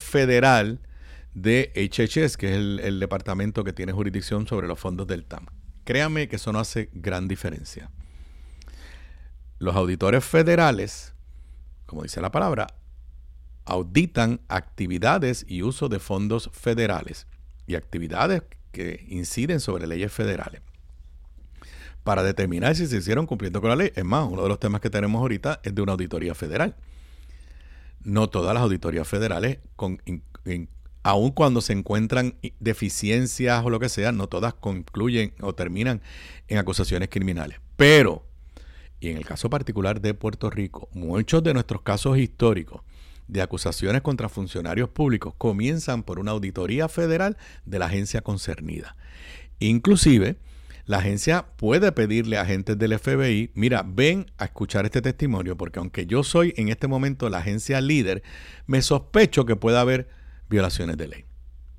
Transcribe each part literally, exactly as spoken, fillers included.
federal de H H S, que es el, el departamento que tiene jurisdicción sobre los fondos del T A M. Créame que eso no hace gran diferencia. Los auditores federales, como dice la palabra, auditan actividades y uso de fondos federales y actividades que inciden sobre leyes federales para determinar si se hicieron cumpliendo con la ley. Es más, uno de los temas que tenemos ahorita es de una auditoría federal. No todas las auditorías federales, con, in, in, aun cuando se encuentran deficiencias o lo que sea, no todas concluyen o terminan en acusaciones criminales. Pero, y en el caso particular de Puerto Rico, muchos de nuestros casos históricos de acusaciones contra funcionarios públicos comienzan por una auditoría federal de la agencia concernida. Inclusive, la agencia puede pedirle a agentes del F B I, mira, ven a escuchar este testimonio, porque aunque yo soy en este momento la agencia líder, me sospecho que pueda haber violaciones de ley.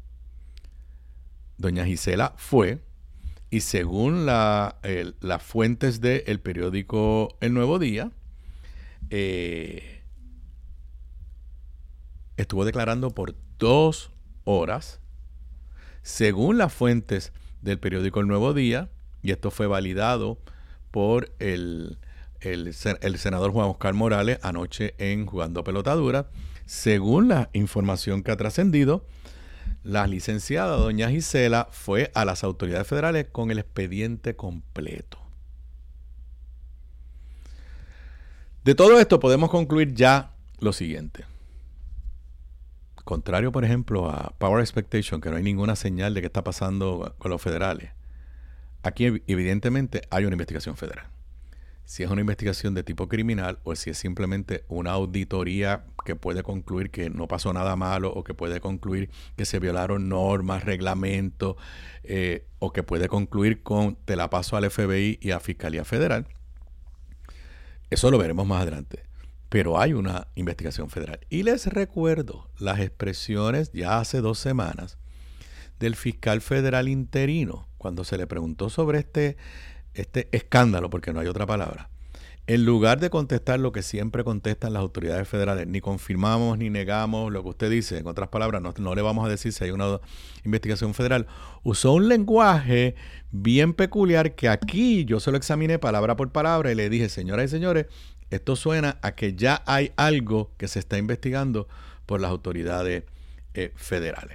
Doña Gisela fue, y según la, el, las fuentes del periódico El Nuevo Día, eh, estuvo declarando por dos horas, según las fuentes del periódico El Nuevo Día, y esto fue validado por el, el, el senador Juan Oscar Morales anoche en Jugando Pelota Dura. Según la información que ha trascendido, la licenciada doña Gisela fue a las autoridades federales con el expediente completo. De todo esto podemos concluir ya lo siguiente. Contrario, por ejemplo, a Power Expectation, que no hay ninguna señal de qué está pasando con los federales, aquí evidentemente hay una investigación federal. Si es una investigación de tipo criminal o si es simplemente una auditoría que puede concluir que no pasó nada malo o que puede concluir que se violaron normas, reglamentos, eh, o que puede concluir con te la paso al F B I y a Fiscalía Federal, eso lo veremos más adelante. Pero hay una investigación federal. Y les recuerdo las expresiones ya hace dos semanas del fiscal federal interino cuando se le preguntó sobre este, este escándalo, porque no hay otra palabra. En lugar de contestar lo que siempre contestan las autoridades federales, ni confirmamos ni negamos lo que usted dice, en otras palabras, no, no le vamos a decir si hay una investigación federal, usó un lenguaje bien peculiar que aquí yo se lo examiné palabra por palabra y le dije, señoras y señores, esto suena a que ya hay algo que se está investigando por las autoridades eh, federales.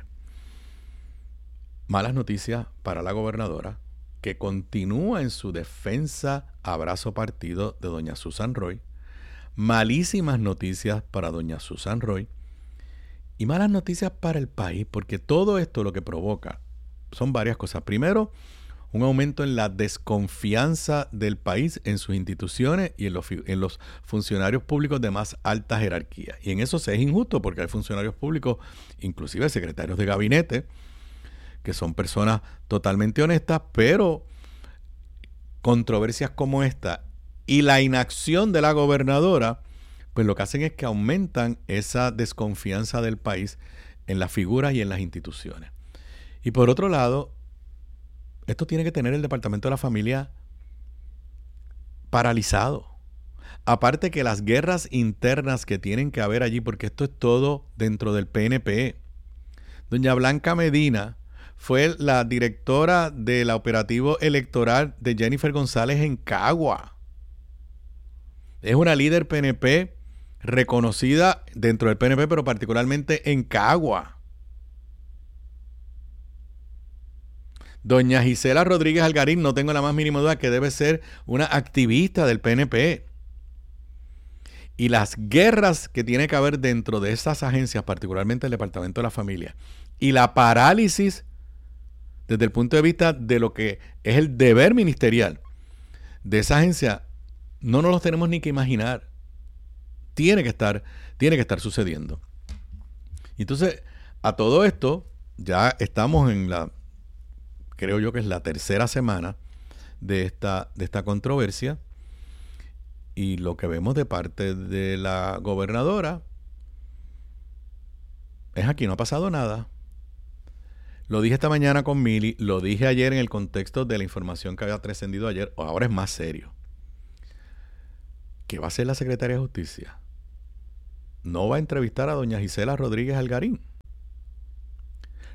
Malas noticias para la gobernadora, que continúa en su defensa abrazo partido de doña Susan Roy. Malísimas noticias para doña Susan Roy. Y malas noticias para el país, porque todo esto lo que provoca son varias cosas. Primero, un aumento en la desconfianza del país en sus instituciones y en los, en los funcionarios públicos de más alta jerarquía. Y en eso se es injusto porque hay funcionarios públicos, inclusive secretarios de gabinete, que son personas totalmente honestas, pero controversias como esta y la inacción de la gobernadora, pues lo que hacen es que aumentan esa desconfianza del país en las figuras y en las instituciones. Y por otro lado, esto tiene que tener el Departamento de la Familia paralizado. Aparte que las guerras internas que tienen que haber allí, porque esto es todo dentro del P N P. Doña Blanca Medina fue la directora del operativo electoral de Jennifer González en Cagua. Es una líder P N P reconocida dentro del P N P, pero particularmente en Cagua. Doña Gisela Rodríguez Algarín, no tengo la más mínima duda que debe ser una activista del P N P. Y las guerras que tiene que haber dentro de esas agencias, particularmente el Departamento de la Familia, y la parálisis desde el punto de vista de lo que es el deber ministerial de esa agencia, no nos los tenemos ni que imaginar. Tiene que estar, tiene que estar sucediendo. Entonces, a todo esto, ya estamos en la, creo yo que es la tercera semana de esta, de esta controversia, y lo que vemos de parte de la gobernadora es aquí no ha pasado nada. Lo dije esta mañana con Mili, lo dije ayer en el contexto de la información que había trascendido ayer, ahora es más serio. ¿Qué va a hacer la Secretaría de Justicia? No va a entrevistar a doña Gisela Rodríguez Algarín.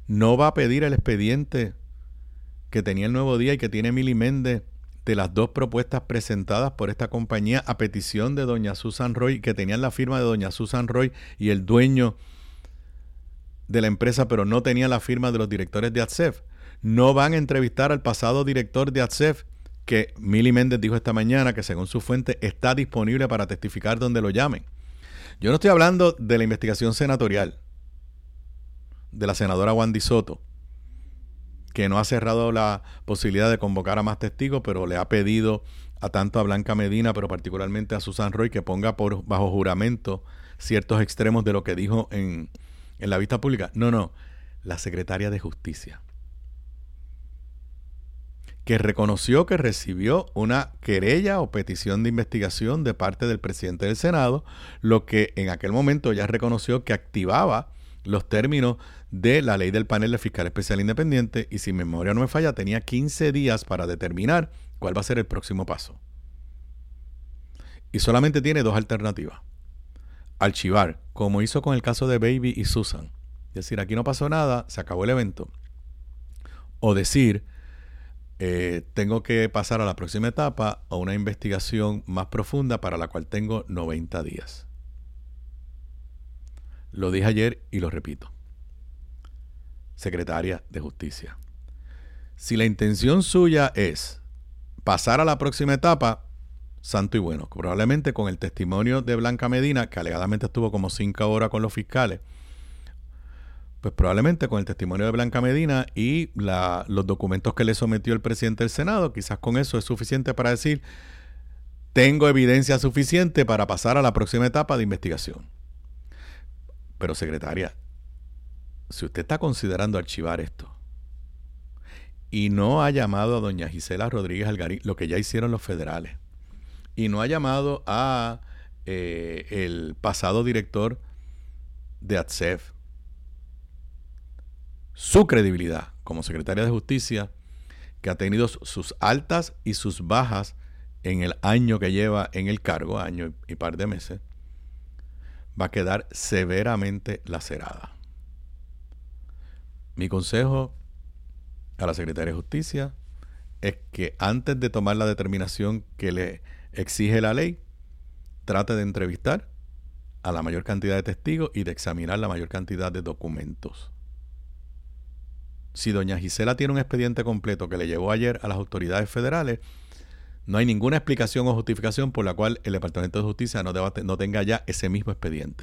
no va a pedir el expediente que tenía el Nuevo Día y que tiene Mili Méndez de las dos propuestas presentadas por esta compañía a petición de doña Susan Roy, que tenían la firma de doña Susan Roy y el dueño de la empresa, pero no tenía la firma de los directores de A T S E F. No van a entrevistar al pasado director de A T S E F, que Mili Méndez dijo esta mañana que según su fuente está disponible para testificar donde lo llamen. Yo no estoy hablando de la investigación senatorial de la senadora Wandy Soto, que no ha cerrado la posibilidad de convocar a más testigos, pero le ha pedido a tanto a Blanca Medina, pero particularmente a Susan Roy, que ponga por bajo juramento ciertos extremos de lo que dijo en, en la vista pública. No, no, la secretaria de Justicia, que reconoció que recibió una querella o petición de investigación de parte del presidente del Senado, lo que en aquel momento ya reconoció que activaba los términos de la ley del panel de fiscal especial independiente, y si mi memoria no me falla, tenía quince días para determinar cuál va a ser el próximo paso. Y solamente tiene dos alternativas. Archivar, como hizo con el caso de Baby y Susan. Es decir, aquí no pasó nada, se acabó el evento. O decir, eh, tengo que pasar a la próxima etapa, a una investigación más profunda para la cual tengo noventa días. Lo dije ayer y lo repito. Secretaria de Justicia, si la intención suya es pasar a la próxima etapa, santo y bueno, probablemente con el testimonio de Blanca Medina, que alegadamente estuvo como cinco horas con los fiscales, pues probablemente con el testimonio de Blanca Medina y la, los documentos que le sometió el presidente del Senado, quizás con eso es suficiente para decir, tengo evidencia suficiente para pasar a la próxima etapa de investigación. Pero secretaria, si usted está considerando archivar esto y no ha llamado a doña Gisela Rodríguez Algarín, lo que ya hicieron los federales, y no ha llamado a eh, el pasado director de A T S E F, su credibilidad como secretaria de Justicia, que ha tenido sus altas y sus bajas en el año que lleva en el cargo, año y par de meses, va a quedar severamente lacerada. Mi consejo a la Secretaría de Justicia es que antes de tomar la determinación que le exige la ley, trate de entrevistar a la mayor cantidad de testigos y de examinar la mayor cantidad de documentos. Si doña Gisela tiene un expediente completo que le llevó ayer a las autoridades federales, no hay ninguna explicación o justificación por la cual el Departamento de Justicia no, deba, no tenga ya ese mismo expediente.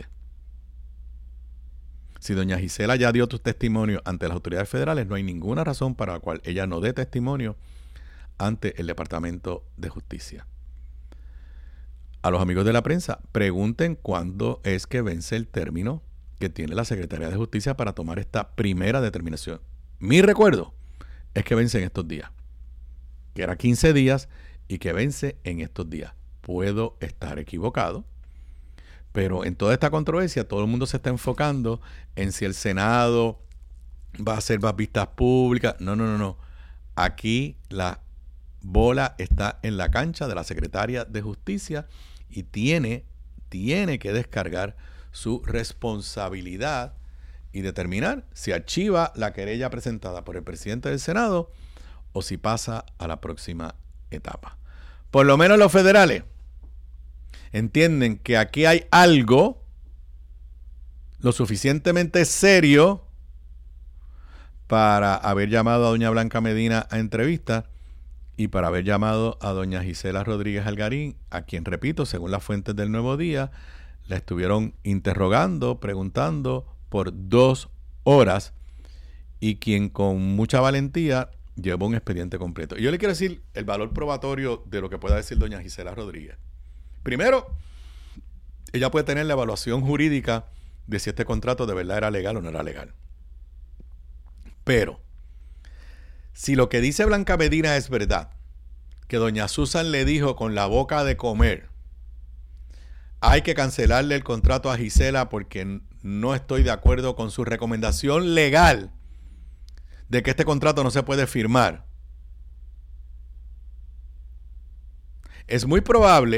Si doña Gisela ya dio tu testimonio ante las autoridades federales, no hay ninguna razón para la cual ella no dé testimonio ante el Departamento de Justicia. A los amigos de la prensa, pregunten cuándo es que vence el término que tiene la Secretaría de Justicia para tomar esta primera determinación. Mi recuerdo es que vence en estos días, que era quince días y que vence en estos días. Puedo estar equivocado, pero en toda esta controversia todo el mundo se está enfocando en si el Senado va a hacer más vistas públicas. No, no, no, no. Aquí la bola está en la cancha de la Secretaria de Justicia y tiene, tiene que descargar su responsabilidad y determinar si archiva la querella presentada por el presidente del Senado o si pasa a la próxima etapa. Por lo menos los federales entienden que aquí hay algo lo suficientemente serio para haber llamado a doña Blanca Medina a entrevista y para haber llamado a doña Gisela Rodríguez Algarín, a quien, repito, según las fuentes del Nuevo Día, la estuvieron interrogando, preguntando por dos horas y quien con mucha valentía llevó un expediente completo. Y yo le quiero decir el valor probatorio de lo que pueda decir doña Gisela Rodríguez. Primero, ella puede tener la evaluación jurídica de si este contrato de verdad era legal o no era legal. Pero, si lo que dice Blanca Medina es verdad, que doña Susan le dijo con la boca de comer, hay que cancelarle el contrato a Gisela porque no estoy de acuerdo con su recomendación legal de que este contrato no se puede firmar, es muy probable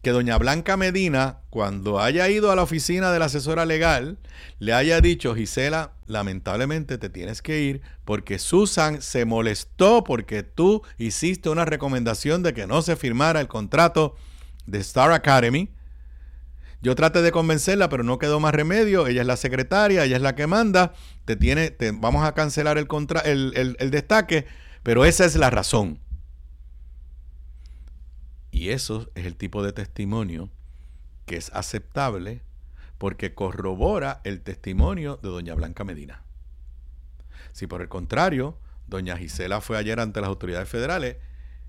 que doña Blanca Medina, cuando haya ido a la oficina de la asesora legal, le haya dicho: Gisela, lamentablemente te tienes que ir porque Susan se molestó porque tú hiciste una recomendación de que no se firmara el contrato de Star Academy. Yo traté de convencerla, pero no quedó más remedio. Ella es la secretaria, ella es la que manda. Te tiene, te, vamos a cancelar el, contra, el, el, el destaque, pero esa es la razón. Y eso es el tipo de testimonio que es aceptable porque corrobora el testimonio de doña Blanca Medina. Si por el contrario, doña Gisela fue ayer ante las autoridades federales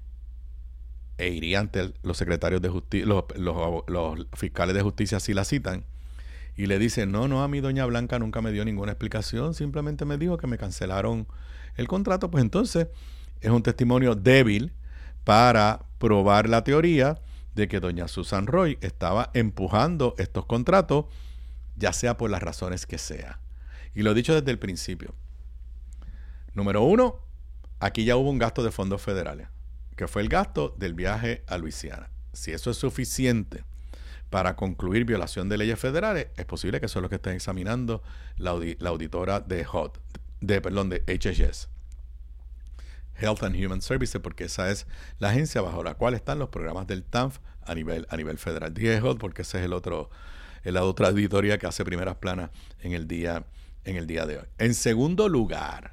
e iría ante los secretarios de justicia, los, los, los fiscales de justicia si la citan, y le dicen: no, no, a mí doña Blanca nunca me dio ninguna explicación, simplemente me dijo que me cancelaron el contrato, pues entonces es un testimonio débil para probar la teoría de que doña Susan Roy estaba empujando estos contratos, ya sea por las razones que sea. Y lo he dicho desde el principio. Número uno, aquí ya hubo un gasto de fondos federales, que fue el gasto del viaje a Luisiana. Si eso es suficiente para concluir violación de leyes federales, es posible que eso es lo que esté examinando la, audi la auditora de H O D, de, perdón, de H H S. Health and Human Services, porque esa es la agencia bajo la cual están los programas del T A N F a nivel, a nivel federal. Dije H O D porque ese es el otro, la otra auditoría que hace primeras planas en el día, en el día de hoy. En segundo lugar,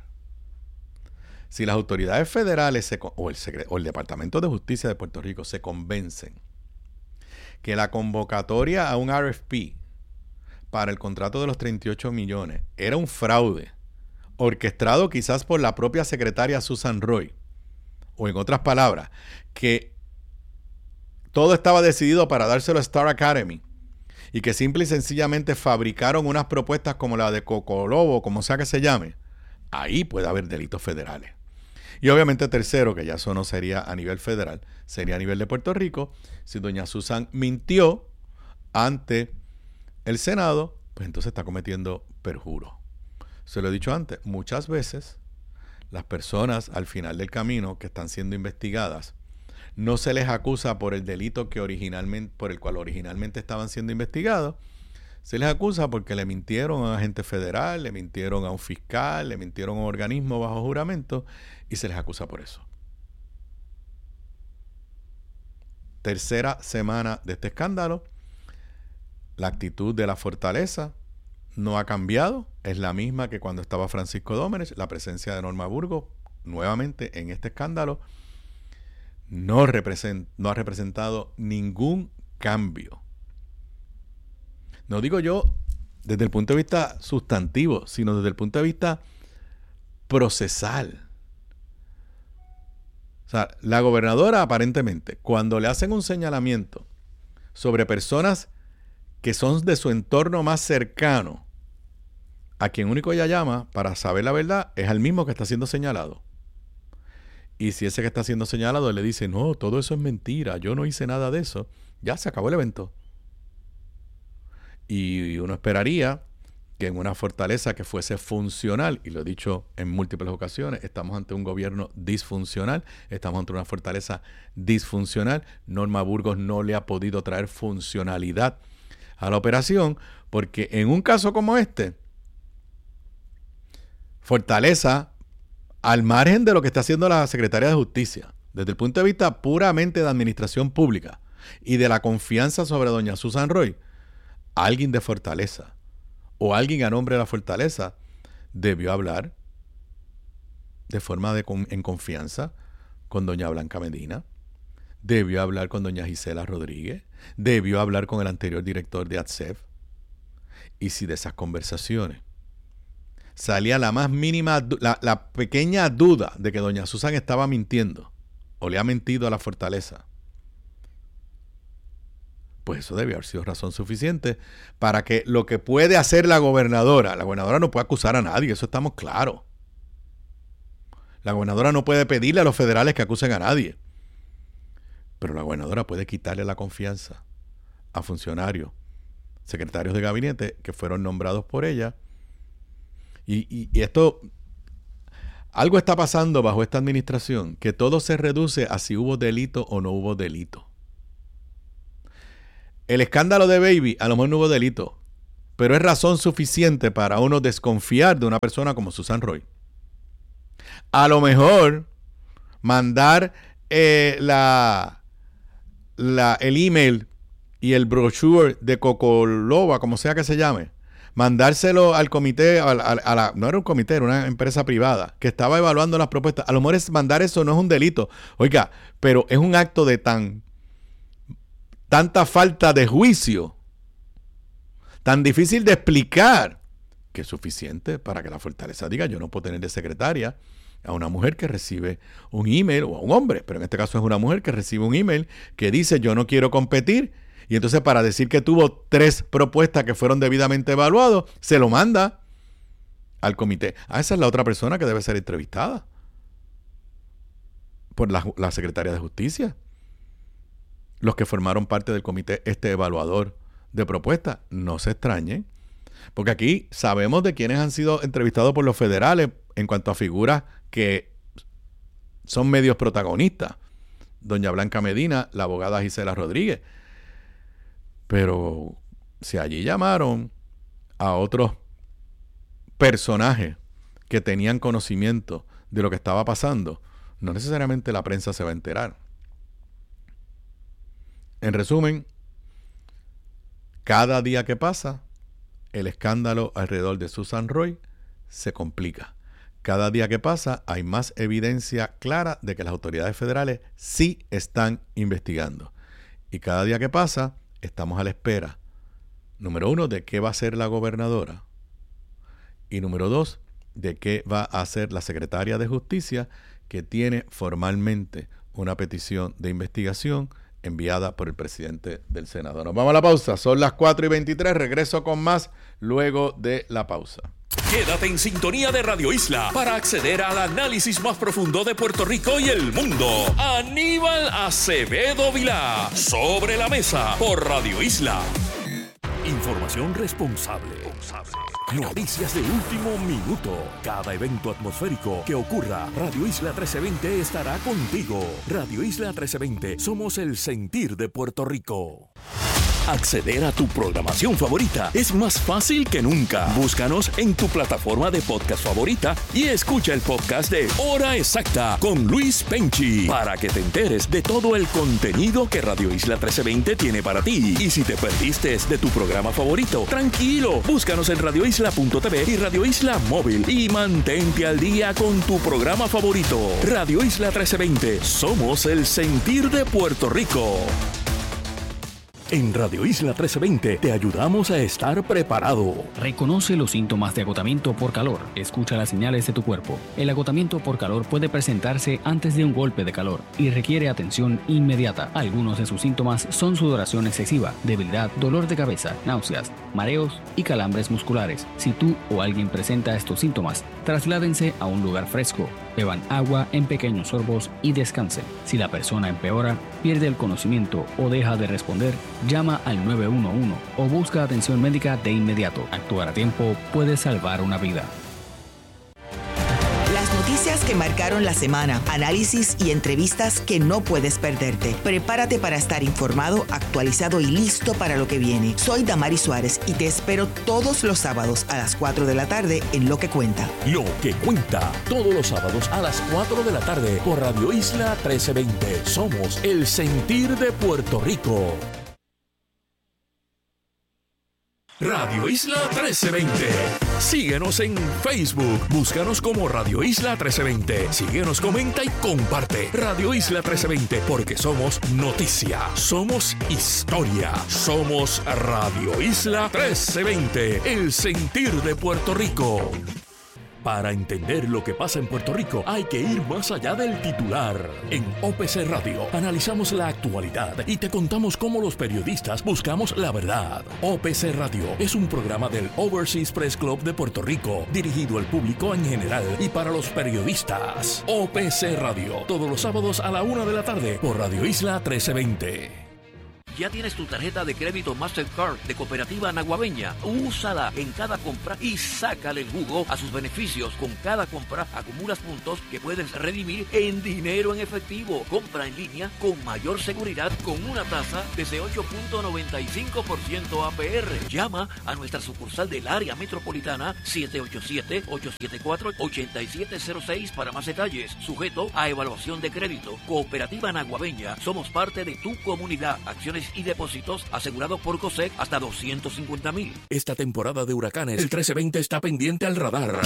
si las autoridades federales se, o, el o el Departamento de Justicia de Puerto Rico se convencen que la convocatoria a un R F P para el contrato de los treinta y ocho millones era un fraude, orquestado quizás por la propia secretaria Susan Roy, o en otras palabras, que todo estaba decidido para dárselo a Star Academy y que simple y sencillamente fabricaron unas propuestas como la de Coco Lobo, como sea que se llame, ahí puede haber delitos federales. Y obviamente tercero, que ya eso no sería a nivel federal, sería a nivel de Puerto Rico. Si doña Susan mintió ante el Senado, pues entonces está cometiendo perjuro. Se lo he dicho antes, muchas veces las personas al final del camino que están siendo investigadas, no se les acusa por el delito que originalmente, por el cual originalmente estaban siendo investigados, se les acusa porque le mintieron a un agente federal, le mintieron a un fiscal, le mintieron a un organismo bajo juramento y se les acusa por eso. Tercera semana de este escándalo, la actitud de la Fortaleza no ha cambiado, es la misma que cuando estaba Francisco Dómenech. La presencia de Norma Burgos nuevamente en este escándalo no, represent, no ha representado ningún cambio. No digo yo desde el punto de vista sustantivo, sino desde el punto de vista procesal. O sea, la gobernadora aparentemente, cuando le hacen un señalamiento sobre personas que son de su entorno más cercano, a quien único ella llama para saber la verdad es al mismo que está siendo señalado. Y si ese que está siendo señalado le dice: no, todo eso es mentira, yo no hice nada de eso, ya se acabó el evento. Y uno esperaría que en una Fortaleza que fuese funcional, y lo he dicho en múltiples ocasiones, estamos ante un gobierno disfuncional, estamos ante una Fortaleza disfuncional. Norma Burgos no le ha podido traer funcionalidad a la operación, porque en un caso como este, Fortaleza, al margen de lo que está haciendo la Secretaría de Justicia, desde el punto de vista puramente de administración pública y de la confianza sobre doña Susan Roy, alguien de Fortaleza o alguien a nombre de la Fortaleza debió hablar de forma de, en confianza con doña Blanca Medina, debió hablar con doña Gisela Rodríguez, debió hablar con el anterior director de A T S E F. Y si de esas conversaciones salía la más mínima, la, la pequeña duda de que doña Susan estaba mintiendo o le ha mentido a la Fortaleza, pues eso debe haber sido razón suficiente para que lo que puede hacer la gobernadora, la gobernadora no puede acusar a nadie, eso estamos claros. La gobernadora no puede pedirle a los federales que acusen a nadie, pero la gobernadora puede quitarle la confianza a funcionarios, secretarios de gabinete que fueron nombrados por ella. Y, y, y esto, algo está pasando bajo esta administración, que todo se reduce a si hubo delito o no hubo delito. el escándalo de Baby, a lo mejor no hubo delito, pero es razón suficiente para uno desconfiar de una persona como Susan Roy. A lo mejor mandar eh, la, la, el email y el brochure de Cocoloba, como sea que se llame, mandárselo al comité, a, a, a la, no era un comité, era una empresa privada que estaba evaluando las propuestas. A lo mejor es mandar eso no es un delito. Oiga, pero es un acto de tan tanta falta de juicio, tan difícil de explicar, que es suficiente para que la Fortaleza diga: yo no puedo tener de secretaria a una mujer que recibe un email, o a un hombre, pero en este caso es una mujer que recibe un email que dice: yo no quiero competir. Y entonces, para decir que tuvo tres propuestas que fueron debidamente evaluadas, se lo manda al comité. Ah, esa es la otra persona que debe ser entrevistada por la, la Secretaría de Justicia. Los que formaron parte del comité este evaluador de propuestas. No se extrañen, porque aquí sabemos de quienes han sido entrevistados por los federales en cuanto a figuras que son medios protagonistas. Doña Blanca Medina, la abogada Gisela Rodríguez. Pero si allí llamaron a otros personajes que tenían conocimiento de lo que estaba pasando, no necesariamente la prensa se va a enterar. En resumen, cada día que pasa, el escándalo alrededor de Susan Roy se complica. Cada día que pasa hay más evidencia clara de que las autoridades federales sí están investigando. Y cada día que pasa, estamos a la espera, número uno, de qué va a hacer la gobernadora. Y número dos, de qué va a hacer la secretaria de Justicia, que tiene formalmente una petición de investigación enviada por el presidente del Senado. Nos vamos a la pausa. Son las cuatro y veintitrés. Regreso con más luego de la pausa. Quédate en sintonía de Radio Isla para acceder al análisis más profundo de Puerto Rico y el mundo. Aníbal Acevedo Vilá, Sobre la Mesa, por Radio Isla. Información responsable. Noticias de último minuto. Cada evento atmosférico que ocurra, Radio Isla trece veinte estará contigo. Radio Isla trece veinte, somos el sentir de Puerto Rico. Acceder a tu programación favorita es más fácil que nunca. Búscanos en tu plataforma de podcast favorita y escucha el podcast de Hora Exacta con Luis Penchi para que te enteres de todo el contenido que Radio Isla trece veinte tiene para ti. Y si te perdiste de tu programa favorito, tranquilo, búscanos en radio isla punto t v y Radio Isla Móvil y mantente al día con tu programa favorito. Radio Isla trece veinte, somos el sentir de Puerto Rico. En Radio Isla trece veinte te ayudamos a estar preparado. Reconoce los síntomas de agotamiento por calor. Escucha las señales de tu cuerpo. El agotamiento por calor puede presentarse antes de un golpe de calor y requiere atención inmediata. Algunos de sus síntomas son sudoración excesiva, debilidad, dolor de cabeza, náuseas, mareos y calambres musculares. Si tú o alguien presenta estos síntomas, trasládense a un lugar fresco. Beban agua en pequeños sorbos y descansen. Si la persona empeora, pierde el conocimiento o deja de responder, llama al nueve uno uno o busca atención médica de inmediato. Actuar a tiempo puede salvar una vida. Las noticias que marcaron la semana, análisis y entrevistas que no puedes perderte. Prepárate para estar informado, actualizado y listo para lo que viene. Soy Damaris Suárez y te espero todos los sábados a las cuatro de la tarde en Lo que Cuenta. Lo que Cuenta, todos los sábados a las cuatro de la tarde por Radio Isla trece veinte. Somos el sentir de Puerto Rico. Radio Isla trece veinte. Síguenos en Facebook. Búscanos como Radio Isla trece veinte. Síguenos, comenta y comparte. Radio Isla trece veinte, porque somos noticia, somos historia, somos Radio Isla trece veinte, el sentir de Puerto Rico. Para entender lo que pasa en Puerto Rico, hay que ir más allá del titular. En O P C Radio analizamos la actualidad y te contamos cómo los periodistas buscamos la verdad. O P C Radio es un programa del Overseas Press Club de Puerto Rico, dirigido al público en general y para los periodistas. O P C Radio, todos los sábados a la una de la tarde por Radio Isla trece veinte. ¿Ya tienes tu tarjeta de crédito Mastercard de Cooperativa Naguabeña? Úsala en cada compra y sácale el jugo a sus beneficios. Con cada compra acumulas puntos que puedes redimir en dinero en efectivo. Compra en línea con mayor seguridad con una tasa desde ocho punto noventa y cinco por ciento A P R. Llama a nuestra sucursal del área metropolitana siete ocho siete, ocho siete cuatro, ocho siete cero seis para más detalles. Sujeto a evaluación de crédito. Cooperativa Naguabeña. Somos parte de tu comunidad. Acciones y depósitos asegurados por COSEC hasta doscientos cincuenta mil. Esta temporada de huracanes, el trece veinte está pendiente al radar.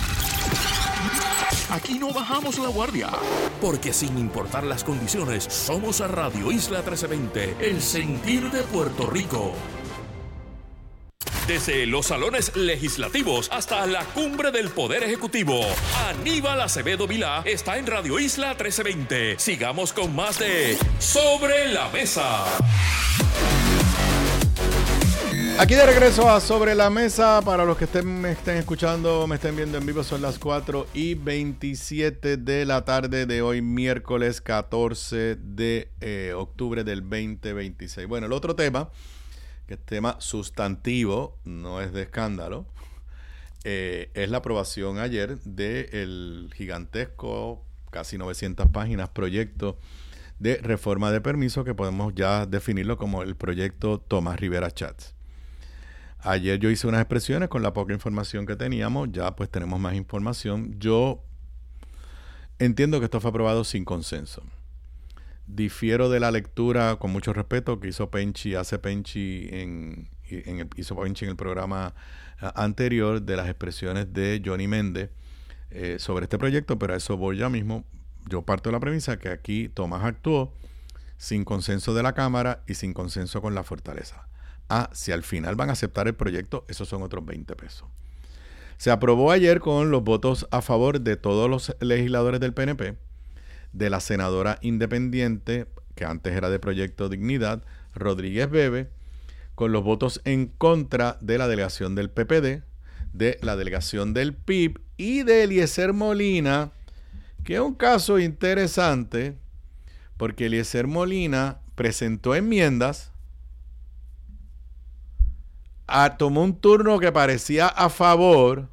Aquí no bajamos la guardia, porque sin importar las condiciones, somos a Radio Isla trece veinte, el sentir de Puerto Rico. Desde los salones legislativos hasta la cumbre del Poder Ejecutivo, Aníbal Acevedo Vilá está en Radio Isla trece veinte. Sigamos con más de Sobre la Mesa. Aquí de regreso a Sobre la Mesa. Para los que estén, me estén escuchando, me estén viendo en vivo, son las cuatro y veintisiete de la tarde de hoy, miércoles catorce de eh, octubre del veinte veintiséis. Bueno, el otro tema, que es tema sustantivo, no es de escándalo, eh, es la aprobación ayer del gigantesco, casi novecientas páginas, proyecto de reforma de permiso que podemos ya definirlo como el proyecto Tomás Rivera Chats. Ayer yo hice unas expresiones con la poca información que teníamos, ya pues tenemos más información. Yo entiendo que esto fue aprobado sin consenso. Difiero de la lectura, con mucho respeto, que hizo Penchi, hace Penchi en, en el, hizo Penchi en el programa anterior, de las expresiones de Johnny Méndez eh, sobre este proyecto, pero a eso voy ya mismo. Yo parto de la premisa que aquí Tomás actuó sin consenso de la Cámara y sin consenso con la Fortaleza. Ah, si al final van a aceptar el proyecto, esos son otros veinte pesos. Se aprobó ayer con los votos a favor de todos los legisladores del P N P, de la senadora independiente, que antes era de Proyecto Dignidad, Rodríguez Bebe, con los votos en contra de la delegación del P P D, de la delegación del P I B y de Eliezer Molina, que es un caso interesante, porque Eliezer Molina presentó enmiendas, a, tomó un turno que parecía a favor,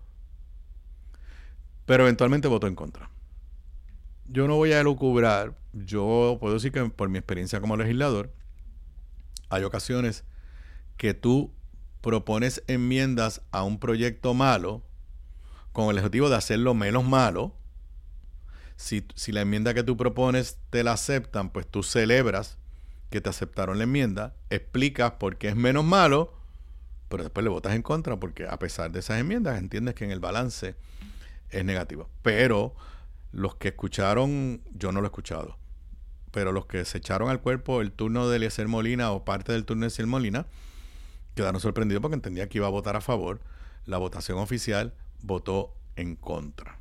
pero eventualmente votó en contra. Yo no voy a elucubrar, yo puedo decir que por mi experiencia como legislador, hay ocasiones que tú propones enmiendas a un proyecto malo con el objetivo de hacerlo menos malo. Si, si la enmienda que tú propones te la aceptan, pues tú celebras que te aceptaron la enmienda, explicas por qué es menos malo, pero después le votas en contra porque a pesar de esas enmiendas entiendes que en el balance es negativo. Pero los que escucharon, yo no lo he escuchado, pero los que se echaron al cuerpo el turno de Eliezer Molina o parte del turno de Eliezer Molina, quedaron sorprendidos porque entendía que iba a votar a favor. La votación oficial votó en contra.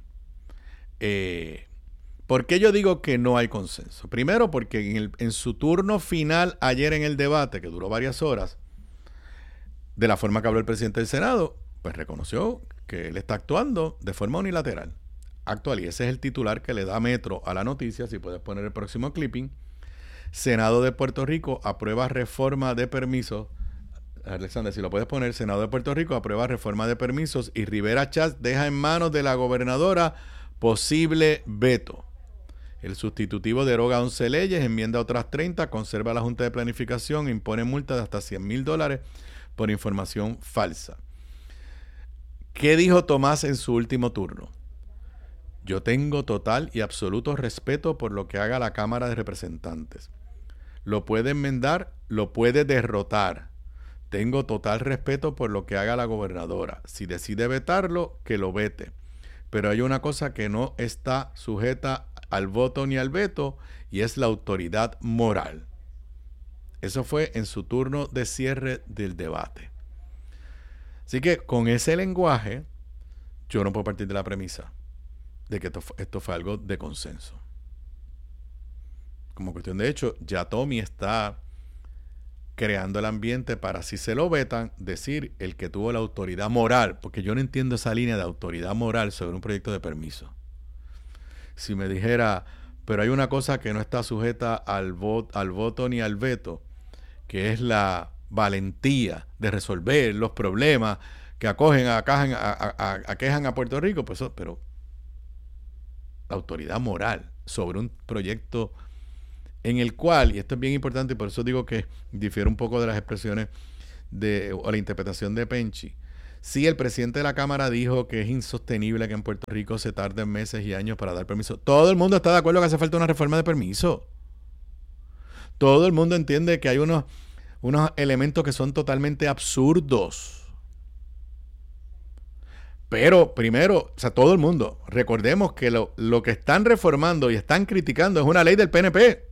Eh, ¿Por qué yo digo que no hay consenso? Primero porque en, el, en su turno final ayer en el debate, que duró varias horas, de la forma que habló el presidente del Senado, pues reconoció que él está actuando de forma unilateral. Actual, y ese es el titular que le da Metro a la noticia, si puedes poner el próximo clipping. Senado de Puerto Rico aprueba reforma de permisos. Alexander, si lo puedes poner, Senado de Puerto Rico aprueba reforma de permisos y Rivera Chats deja en manos de la gobernadora posible veto. El sustitutivo deroga once leyes, enmienda otras treinta, conserva la Junta de Planificación e impone multa de hasta cien mil dólares por información falsa. ¿Qué dijo Tomás en su último turno? Yo tengo total y absoluto respeto por lo que haga la Cámara de Representantes. Lo puede enmendar, lo puede derrotar. Tengo total respeto por lo que haga la gobernadora. Si decide vetarlo, que lo vete. Pero hay una cosa que no está sujeta al voto ni al veto, y es la autoridad moral. Eso fue en su turno de cierre del debate. Así que con ese lenguaje, yo no puedo partir de la premisa de que esto, esto fue algo de consenso. Como cuestión de hecho, ya Tommy está creando el ambiente para, si se lo vetan, decir el que tuvo la autoridad moral, porque yo no entiendo esa línea de autoridad moral sobre un proyecto de permiso. Si me dijera, pero hay una cosa que no está sujeta al, voto, al voto ni al veto, que es la valentía de resolver los problemas que acogen, aquejan a, a, a, aquejan a Puerto Rico, pues, pero la autoridad moral sobre un proyecto en el cual, y esto es bien importante y por eso digo que difiere un poco de las expresiones de, o la interpretación de Penchi. Sí, el presidente de la Cámara dijo que es insostenible que en Puerto Rico se tarden meses y años para dar permiso. Todo el mundo está de acuerdo que hace falta una reforma de permiso. Todo el mundo entiende que hay unos, unos elementos que son totalmente absurdos. Pero primero, o sea, todo el mundo, recordemos que lo, lo que están reformando y están criticando es una ley del P N P.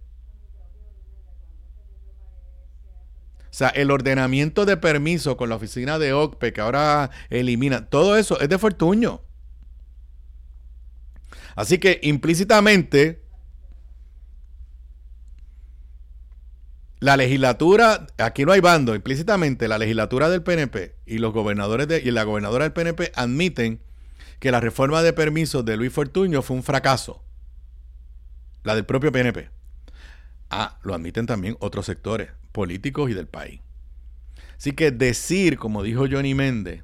O sea, el ordenamiento de permiso con la oficina de O C P E que ahora elimina, todo eso es de Fortuño. Así que implícitamente la legislatura, aquí no hay bando, implícitamente la legislatura del P N P y los gobernadores de, y la gobernadora del P N P admiten que la reforma de permisos de Luis Fortuño fue un fracaso. La del propio P N P. Ah, lo admiten también otros sectores políticos y del país. Así que decir, como dijo Johnny Méndez,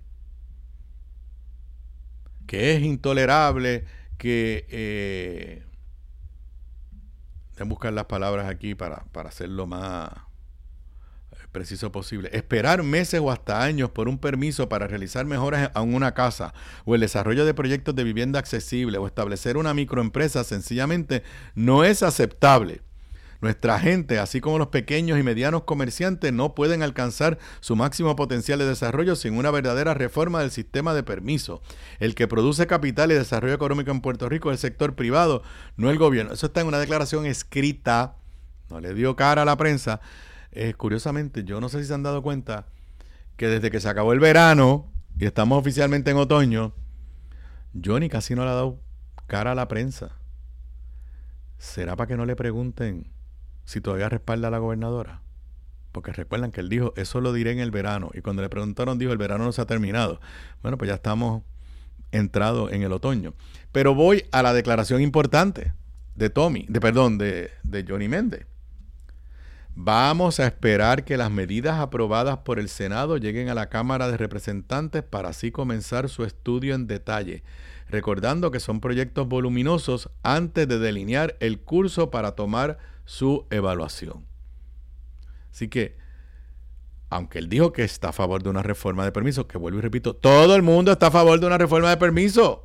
que es intolerable, que eh, Déjenme buscar las palabras aquí para, para hacerlo más preciso posible. Esperar meses o hasta años por un permiso para realizar mejoras en una casa o el desarrollo de proyectos de vivienda accesible o establecer una microempresa sencillamente no es aceptable. Nuestra gente, así como los pequeños y medianos comerciantes, no pueden alcanzar su máximo potencial de desarrollo sin una verdadera reforma del sistema de permisos. El que produce capital y desarrollo económico en Puerto Rico es el sector privado, no el gobierno. Eso está en una declaración escrita, no le dio cara a la prensa. Eh, curiosamente, yo no sé si se han dado cuenta que desde que se acabó el verano y estamos oficialmente en otoño, Johnny casi no le ha dado cara a la prensa. ¿Será para que no le pregunten si todavía respalda a la gobernadora? Porque recuerdan que él dijo, eso lo diré en el verano. Y cuando le preguntaron, dijo, el verano no se ha terminado. Bueno, pues ya estamos entrados en el otoño. Pero voy a la declaración importante de Tommy, de perdón, de, de Johnny Méndez. Vamos a esperar que las medidas aprobadas por el Senado lleguen a la Cámara de Representantes para así comenzar su estudio en detalle, recordando que son proyectos voluminosos antes de delinear el curso para tomar su evaluación. Así que, aunque él dijo que está a favor de una reforma de permisos, que vuelvo y repito, todo el mundo está a favor de una reforma de permisos.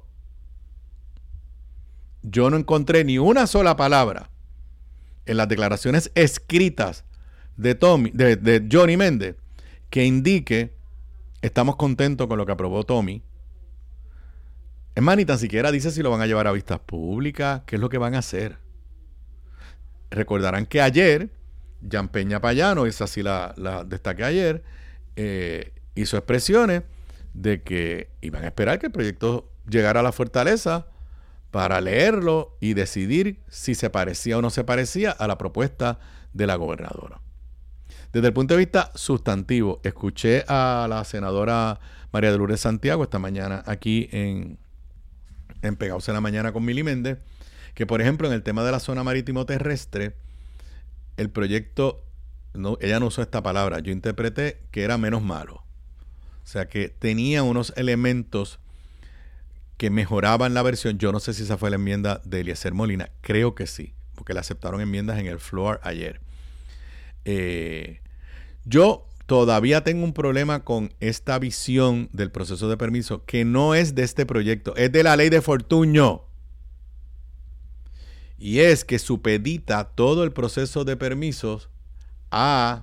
Yo no encontré ni una sola palabra en las declaraciones escritas de, Tommy, de, de Johnny Méndez que indique estamos contentos con lo que aprobó Tommy. Es más, ni tan siquiera dice si lo van a llevar a vistas públicas, qué es lo que van a hacer. Recordarán que ayer, Jan Peña Payano, esa sí la, la destaqué ayer, eh, hizo expresiones de que iban a esperar que el proyecto llegara a la fortaleza para leerlo y decidir si se parecía o no se parecía a la propuesta de la gobernadora. Desde el punto de vista sustantivo, escuché a la senadora María de Lourdes Santiago esta mañana aquí en, en Pegados en la Mañana con Mili Méndez, que por ejemplo en el tema de la zona marítimo terrestre, el proyecto, no, ella no usó esta palabra, yo interpreté que era menos malo. O sea que tenía unos elementos que mejoraban la versión. Yo no sé si esa fue la enmienda de Eliezer Molina. Creo que sí, porque le aceptaron enmiendas en el floor ayer. Eh, yo todavía tengo un problema con esta visión del proceso de permiso, que no es de este proyecto, es de la ley de Fortuño. Y es que supedita todo el proceso de permisos a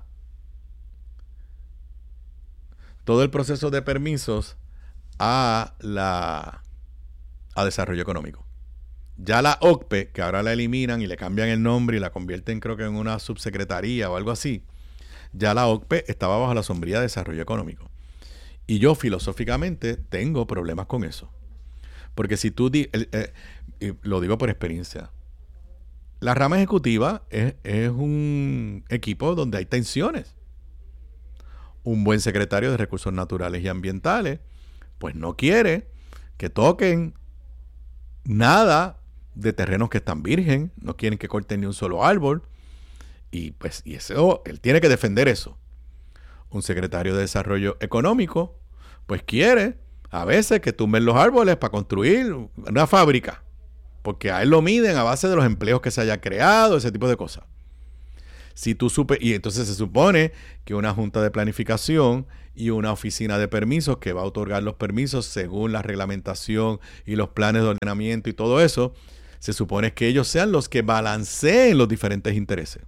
todo el proceso de permisos a la a desarrollo económico. Ya la O C P E, que ahora la eliminan y le cambian el nombre y la convierten creo que en una subsecretaría o algo así, ya la O C P E estaba bajo la sombría de desarrollo económico. Y yo filosóficamente tengo problemas con eso. Porque si tú, di, eh, eh, lo digo por experiencia, la rama ejecutiva es, es un equipo donde hay tensiones. Un buen secretario de Recursos Naturales y Ambientales, pues no quiere que toquen nada de terrenos que están virgen, no quieren que corten ni un solo árbol, Y pues y eso, él tiene que defender eso. Un secretario de Desarrollo Económico, pues quiere a veces que tumben los árboles para construir una fábrica, porque a él lo miden a base de los empleos que se haya creado, ese tipo de cosas. Si tú supe, y entonces se supone que una junta de planificación y una oficina de permisos que va a otorgar los permisos según la reglamentación y los planes de ordenamiento y todo eso, se supone que ellos sean los que balanceen los diferentes intereses.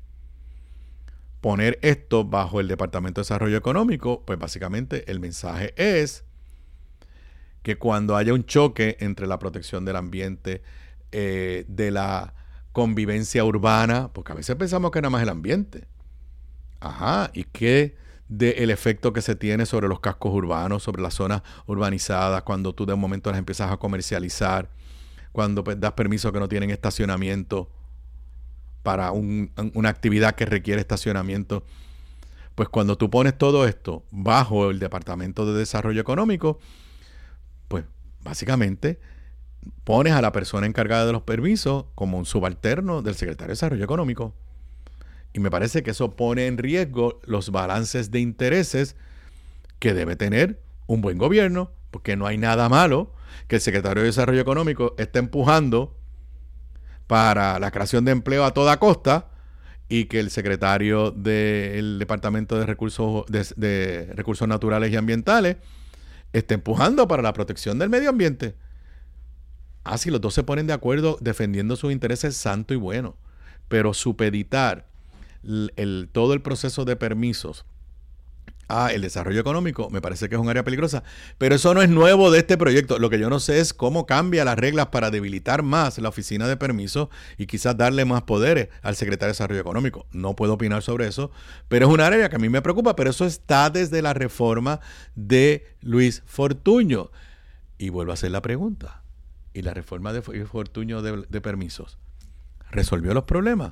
Poner esto bajo el Departamento de Desarrollo Económico, pues básicamente el mensaje es que cuando haya un choque entre la protección del ambiente, eh, de la convivencia urbana, porque a veces pensamos que nada más el ambiente, ajá, y que del efecto que se tiene sobre los cascos urbanos, sobre las zonas urbanizadas, cuando tú de un momento las empiezas a comercializar, cuando pues, das permiso que no tienen estacionamiento para un, una actividad que requiere estacionamiento. Pues cuando tú pones todo esto bajo el Departamento de Desarrollo Económico, pues básicamente pones a la persona encargada de los permisos como un subalterno del secretario de Desarrollo Económico. Y me parece que eso pone en riesgo los balances de intereses que debe tener un buen gobierno, porque no hay nada malo que el secretario de Desarrollo Económico esté empujando para la creación de empleo a toda costa y que el secretario del Departamento de Recursos, de, de Recursos Naturales y Ambientales esté empujando para la protección del medio ambiente. Ah, si los dos se ponen de acuerdo defendiendo sus intereses, santo y bueno. Pero supeditar el, el, todo el proceso de permisos a el desarrollo económico me parece que es un área peligrosa. Pero eso no es nuevo de este proyecto. Lo que yo no sé es cómo cambia las reglas para debilitar más la oficina de permisos y quizás darle más poderes al secretario de Desarrollo Económico. No puedo opinar sobre eso, pero es un área que a mí me preocupa. Pero eso está desde la reforma de Luis Fortuño. Y vuelvo a hacer la pregunta. ¿Y la reforma de Fortuño de, de permisos resolvió los problemas?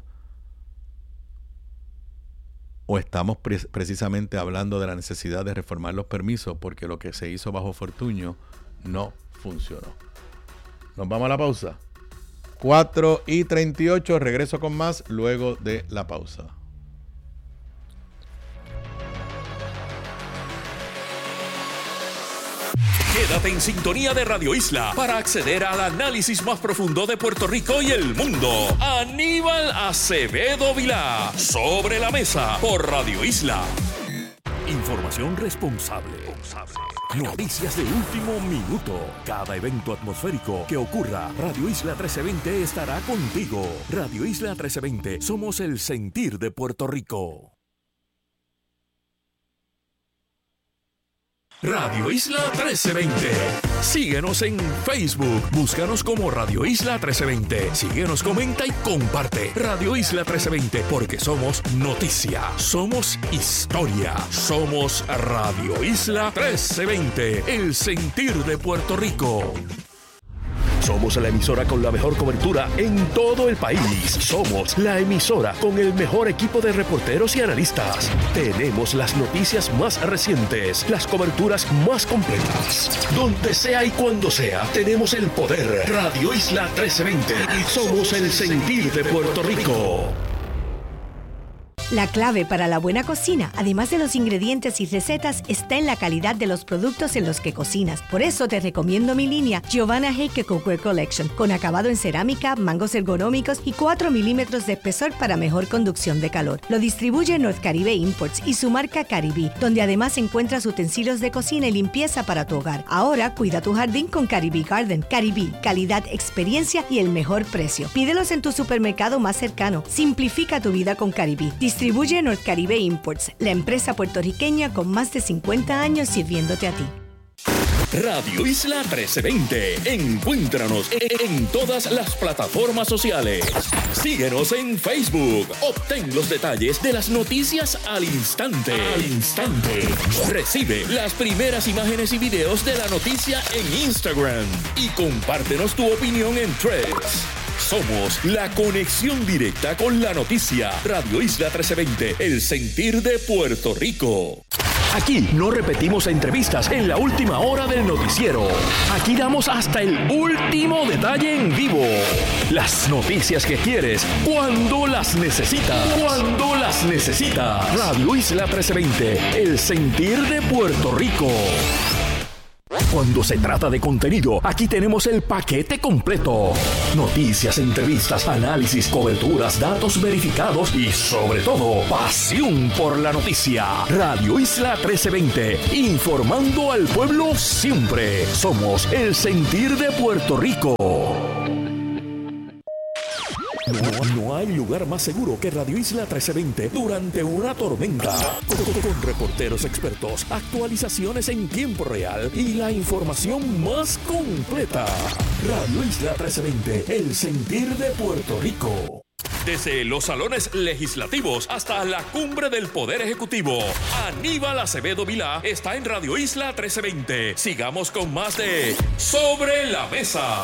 ¿O estamos pre- precisamente hablando de la necesidad de reformar los permisos porque lo que se hizo bajo Fortuño no funcionó? Nos vamos a la pausa. cuatro y treinta y ocho, regreso con más luego de la pausa. Quédate en sintonía de Radio Isla para acceder al análisis más profundo de Puerto Rico y el mundo. Aníbal Acevedo Vilá, Sobre la Mesa, por Radio Isla. Información responsable. Noticias de último minuto. Cada evento atmosférico que ocurra, Radio Isla trece veinte estará contigo. Radio Isla trece veinte, somos el sentir de Puerto Rico. Radio Isla trece veinte. Síguenos en Facebook. Búscanos como Radio Isla trece veinte. Síguenos, comenta y comparte. Radio Isla trece veinte, porque somos noticia, somos historia, somos Radio Isla trece veinte, el sentir de Puerto Rico. Somos la emisora con la mejor cobertura en todo el país. Somos la emisora con el mejor equipo de reporteros y analistas. Tenemos las noticias más recientes, las coberturas más completas. Donde sea y cuando sea, tenemos el poder. Radio Isla trece veinte. Somos el sentir de Puerto Rico. La clave para la buena cocina, además de los ingredientes y recetas, está en la calidad de los productos en los que cocinas. Por eso te recomiendo mi línea Giovanna Heike Cookware Collection, con acabado en cerámica, mangos ergonómicos y cuatro milímetros de espesor para mejor conducción de calor. Lo distribuye North Caribe Imports y su marca Caribí, donde además encuentras utensilios de cocina y limpieza para tu hogar. Ahora cuida tu jardín con Caribí Garden. Caribí, calidad, experiencia y el mejor precio. Pídelos en tu supermercado más cercano. Simplifica tu vida con Caribí. Distribuye North Caribe Imports, la empresa puertorriqueña con más de cincuenta años sirviéndote a ti. Radio Isla trece veinte. Encuéntranos en todas las plataformas sociales. Síguenos en Facebook. Obtén los detalles de las noticias al instante. Al instante. Recibe las primeras imágenes y videos de la noticia en Instagram. Y compártenos tu opinión en Threads. Somos la conexión directa con la noticia. Radio Isla trece veinte, el sentir de Puerto Rico. Aquí no repetimos entrevistas en la última hora del noticiero. Aquí damos hasta el último detalle en vivo. Las noticias que quieres cuando las necesitas. Cuando las necesitas. Radio Isla trece veinte, el sentir de Puerto Rico. Cuando se trata de contenido, aquí tenemos el paquete completo. Noticias, entrevistas, análisis, coberturas, datos verificados y, sobre todo, pasión por la noticia. Radio Isla trece veinte, informando al pueblo siempre. Somos el sentir de Puerto Rico. No, no hay lugar más seguro que Radio Isla trece veinte durante una tormenta. Con, con, con reporteros expertos, actualizaciones en tiempo real y la información más completa. Radio Isla trece veinte, el sentir de Puerto Rico. Desde los salones legislativos hasta la cumbre del Poder Ejecutivo, Aníbal Acevedo Vilá está en Radio Isla trece veinte. Sigamos con más de Sobre la Mesa.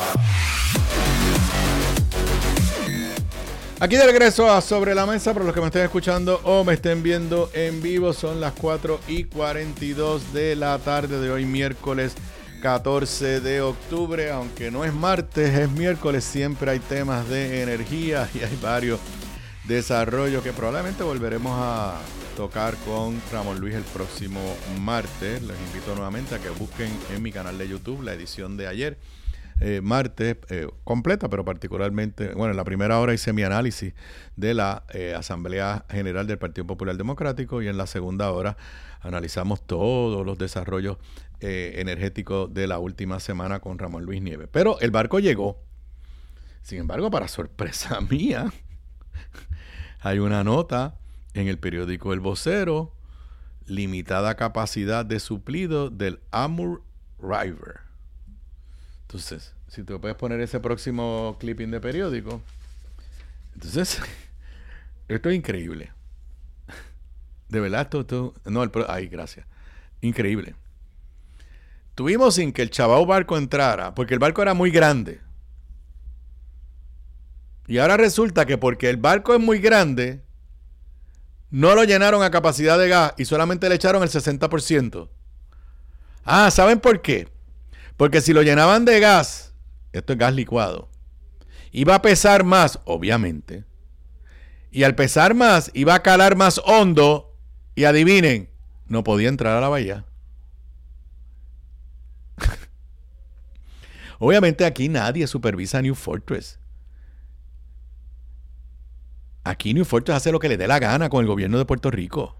Aquí de regreso a Sobre la Mesa, para los que me estén escuchando o me estén viendo en vivo, son las cuatro y cuarenta y dos de la tarde de hoy, miércoles catorce de octubre. Aunque no es martes, es miércoles, siempre hay temas de energía y hay varios desarrollos que probablemente volveremos a tocar con Ramón Luis el próximo martes. Les invito nuevamente a que busquen en mi canal de YouTube la edición de ayer. Eh, martes, eh, completa, pero particularmente, bueno, en la primera hora hice mi análisis de la eh, Asamblea General del Partido Popular Democrático y en la segunda hora analizamos todos los desarrollos eh, energéticos de la última semana con Ramón Luis Nieves. Pero el barco llegó. Sin embargo, para sorpresa mía, hay una nota en el periódico El Vocero, limitada capacidad de suplido del Amur River. Entonces, si tú puedes poner ese próximo clipping de periódico. Entonces, esto es increíble. De verdad, esto... esto no, el, ay, gracias. Increíble. Tuvimos sin que el chavao barco entrara, porque el barco era muy grande. Y ahora resulta que porque el barco es muy grande, no lo llenaron a capacidad de gas y solamente le echaron el sesenta por ciento. Ah, ¿saben por qué? Porque si lo llenaban de gas, esto es gas licuado, iba a pesar más, obviamente. Y al pesar más, iba a calar más hondo. Y adivinen, no podía entrar a la bahía. Obviamente aquí nadie supervisa a New Fortress. Aquí New Fortress hace lo que le dé la gana con el gobierno de Puerto Rico.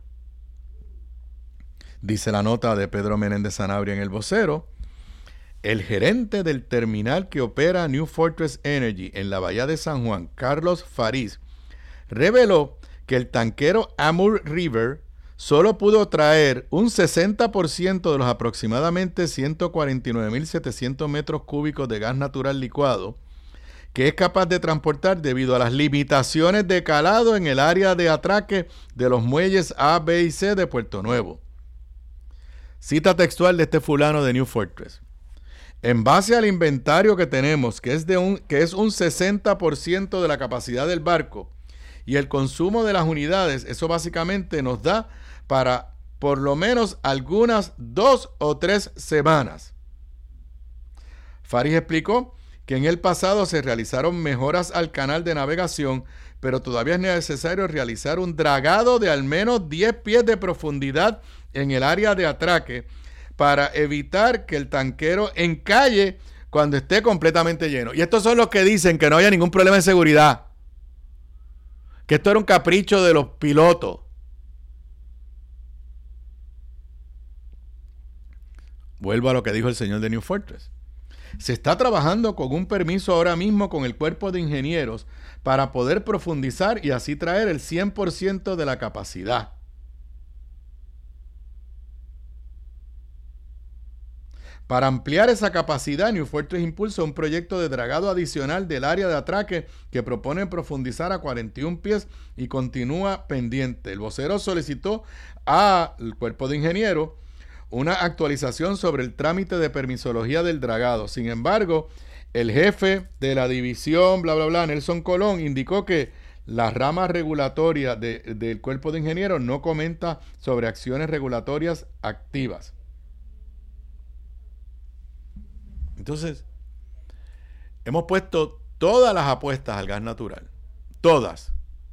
Dice la nota de Pedro Menéndez Sanabria en El Vocero. El gerente del terminal que opera New Fortress Energy en la bahía de San Juan, Carlos Fariz, reveló que el tanquero Amur River solo pudo traer un sesenta por ciento de los aproximadamente ciento cuarenta y nueve mil setecientos metros cúbicos de gas natural licuado que es capaz de transportar debido a las limitaciones de calado en el área de atraque de los muelles A, B y C de Puerto Nuevo. Cita textual de este fulano de New Fortress. En base al inventario que tenemos, que es, de un, que es un sesenta por ciento de la capacidad del barco, y el consumo de las unidades, eso básicamente nos da para por lo menos algunas dos o tres semanas. Faris explicó que en el pasado se realizaron mejoras al canal de navegación, pero todavía es necesario realizar un dragado de al menos diez pies de profundidad en el área de atraque, para evitar que el tanquero encalle cuando esté completamente lleno. Y estos son los que dicen que no haya ningún problema de seguridad. Que esto era un capricho de los pilotos. Vuelvo a lo que dijo el señor de New Fortress. Se está trabajando con un permiso ahora mismo con el cuerpo de ingenieros para poder profundizar y así traer el cien por ciento de la capacidad. Para ampliar esa capacidad, New Fortress impulsa un proyecto de dragado adicional del área de atraque que propone profundizar a cuarenta y un pies y continúa pendiente. El vocero solicitó al cuerpo de ingenieros una actualización sobre el trámite de permisología del dragado. Sin embargo, el jefe de la división, bla, bla, bla, Nelson Colón, indicó que La rama regulatoria de, del cuerpo de ingenieros no comenta sobre acciones regulatorias activas. Entonces, hemos puesto todas las apuestas al gas natural. Todas.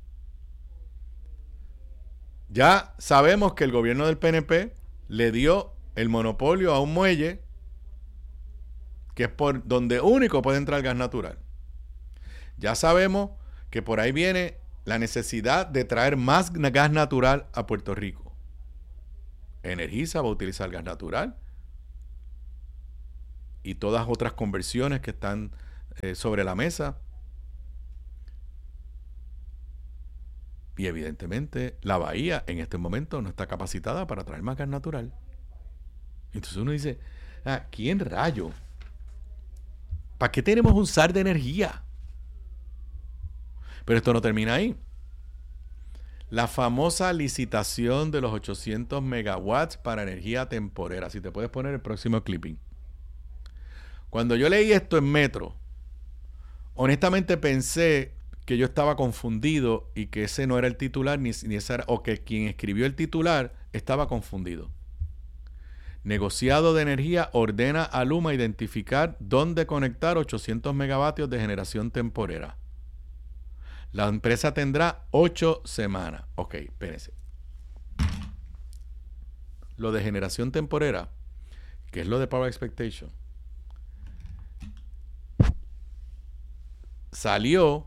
Ya sabemos que el gobierno del P N P le dio el monopolio a un muelle que es por donde único puede entrar el gas natural. Ya sabemos que por ahí viene la necesidad de traer más gas natural a Puerto Rico. Energisa va a utilizar gas natural y todas otras conversiones que están eh, sobre la mesa. Y evidentemente la bahía en este momento no está capacitada para traer más gas natural. Entonces uno dice, ah, ¿quién rayo? ¿Para qué tenemos un S A R de energía? Pero esto no termina ahí. La famosa licitación de los ochocientos megawatts para energía temporera. Si te puedes poner el próximo clipping. Cuando yo leí esto en Metro, honestamente pensé que yo estaba confundido y que ese no era el titular, ni, ni ese era, o que quien escribió el titular estaba confundido. Negociado de energía ordena a Luma identificar dónde conectar ochocientos megavatios de generación temporera. La empresa tendrá ocho semanas. Ok, espérense. Lo de generación temporera, que es lo de Power Expectation, salió